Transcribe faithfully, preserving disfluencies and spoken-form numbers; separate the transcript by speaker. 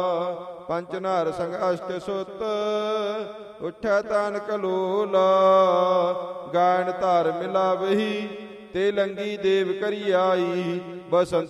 Speaker 1: ਪੰਚ ਨਾਰ ਸੰਗ ਅਸ਼ਟ ਸੁਤ ਉਠੈ ਤਾਨ ਕਲੋਲ। ਗਾਇਨ ਧਾਰ ਮਿਲਾਵਹੀ ਤੇ ਲੰਗੀ ਦੇਵ ਕਰੀ ਆਈ। ਬਸੰਤ